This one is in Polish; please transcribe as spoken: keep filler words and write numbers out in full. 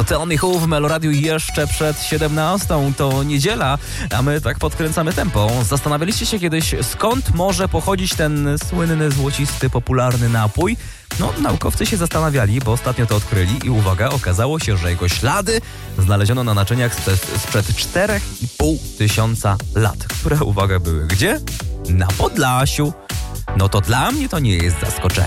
Tell Me Who w Meloradiu jeszcze przed siedemnastą. To niedziela, a my tak podkręcamy tempo. Zastanawialiście się kiedyś, skąd może pochodzić ten słynny, złocisty, popularny napój? No, naukowcy się zastanawiali, bo ostatnio to odkryli i uwaga, okazało się, że jego ślady znaleziono na naczyniach sprzed, sprzed cztery i pół tysiąca lat, które, uwaga, były gdzie? Na Podlasiu. No to dla mnie to nie jest zaskoczenie.